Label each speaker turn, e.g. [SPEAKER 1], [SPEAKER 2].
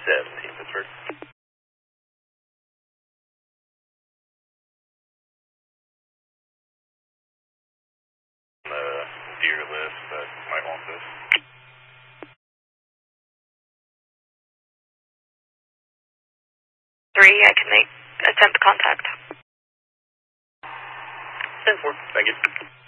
[SPEAKER 1] 17 Pittsburgh. Deer list that might want this.
[SPEAKER 2] 3, I can make attempt contact.
[SPEAKER 1] 10-4, thank you.